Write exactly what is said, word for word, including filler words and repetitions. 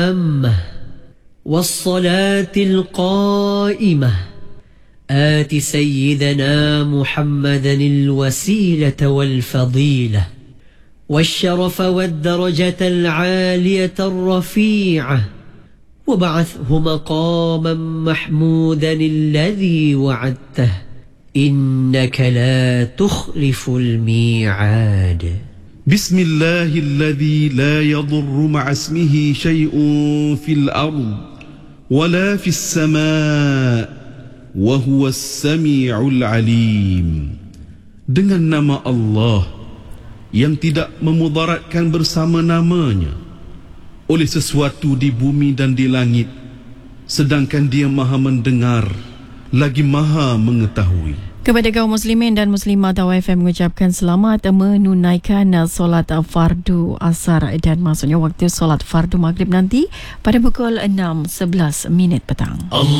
والصلاة القائمة آت سيدنا محمدا الوسيلة والفضيلة والشرف والدرجة العالية الرفيعة وبعثه مقاما محمودا الذي وعدته إنك لا تخلف الميعاد. بسم الله الذي لا يضر مع اسمه شيء في الأرض ولا في السماء وهو السميع العليم. Dengan nama Allah yang tidak memudaratkan bersama namanya oleh sesuatu di bumi dan di langit, sedangkan Dia Maha mendengar lagi Maha mengetahui. Kepada kaum muslimin dan muslimat, Dawah F M mengucapkan selamat menunaikan solat fardu asar dan maksudnya waktu solat fardu maghrib nanti pada pukul enam sebelas minit petang.